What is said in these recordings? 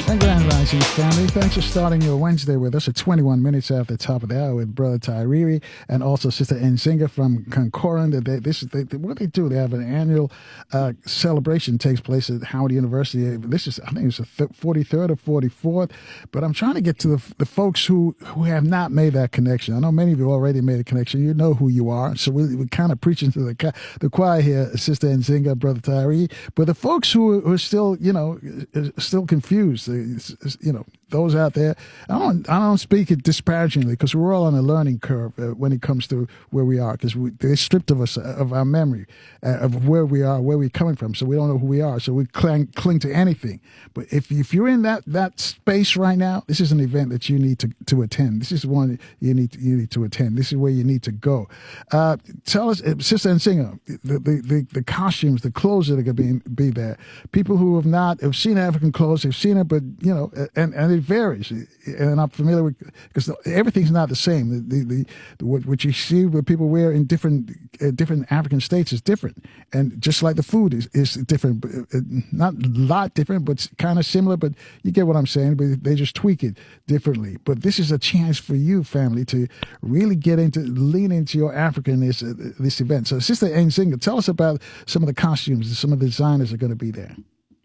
And Grand Rising family, thanks for starting your Wednesday with us at 21 minutes after the top of the hour with Brother Tyree and also Sister Nzinga from Concoran. What they do, they have an annual celebration takes place at Howard University. This is, I think it's the 43rd or 44th, but I'm trying to get to the folks who have not made that connection. I know many of you already made a connection. You know who you are, so we're kind of preaching to the choir here, Sister Nzinga, Brother Tyree. But the folks who are still, still confused, those out there, I don't speak it disparagingly because we're all on a learning curve when it comes to where we are, because they're stripped of us, of our memory, of where we are, where we're coming from, so we don't know who we are, so we cling to anything. But if you're in that space right now, this is an event that you need to attend. This is one you need to attend. This is where you need to go. Tell us, Sister Nzinga, the costumes, the clothes that are going to be there. People who have seen African clothes, have seen it, but and it varies, and I'm familiar with, because everything's not the same. What you see, what people wear in different African states is different, and just like the food is different, not a lot different, but kind of similar. But you get what I'm saying. But they just tweak it differently. But this is a chance for you, family, to really lean into your Africanness this event. So, Sister Nzinga, tell us about some of the costumes, some of the designers are going to be there.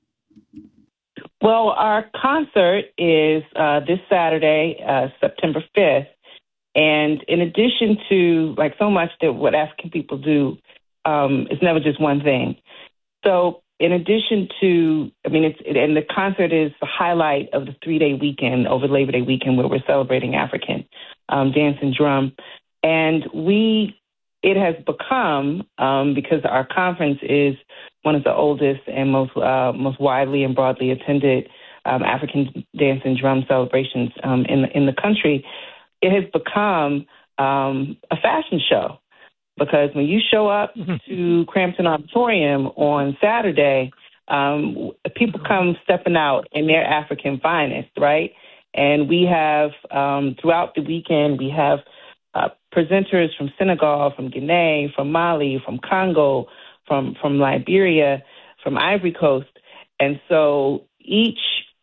Well, our concert is this Saturday, September 5th. And in addition to, like so much that what African people do, it's never just one thing. So in addition to, and the concert is the highlight of the 3-day weekend over Labor Day weekend where we're celebrating African dance and drum. And it has become, because our conference is one of the oldest and most widely and broadly attended African dance and drum celebrations in the country, it has become a fashion show. Because when you show up to Crampton Auditorium on Saturday, people come stepping out in their African finest, right? And we have, throughout the weekend, we have presenters from Senegal, from Guinea, from Mali, from Congo, from Liberia, from Ivory Coast. And so each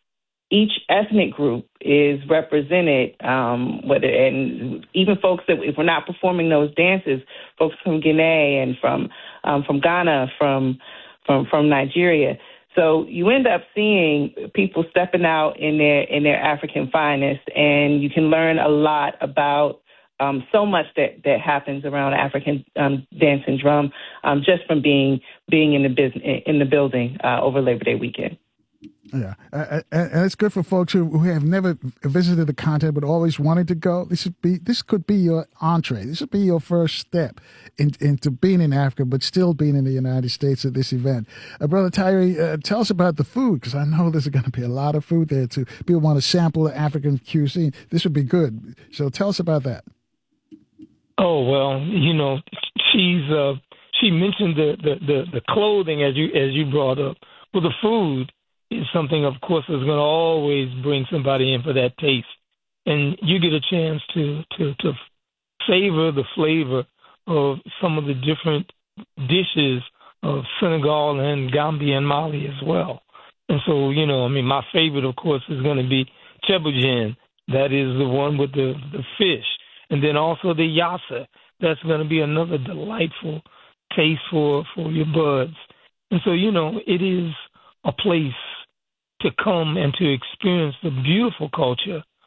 ethnic group is represented, and even folks that, if we're not performing those dances, folks from Guinea and from Ghana, from Nigeria. So you end up seeing people stepping out in their African finest, and you can learn a lot about so much that happens around African dance and drum just from being in the building over Labor Day weekend. Yeah, and it's good for folks who have never visited the continent but always wanted to go. This could be your entree. This would be your first step into being in Africa but still being in the United States at this event. Brother Tyree, tell us about the food, because I know there's going to be a lot of food there too. People want to sample the African cuisine. This would be good. So tell us about that. Oh, well, she mentioned the clothing as you brought up. Well, the food is something, of course, that's going to always bring somebody in for that taste. And you get a chance to savor the flavor of some of the different dishes of Senegal and Gambia and Mali as well. And so, my favorite, of course, is going to be cheboujen. That is the one with the fish. And then also the yassa. That's going to be another delightful taste for your buds. And so, it is a place to come and to experience the beautiful culture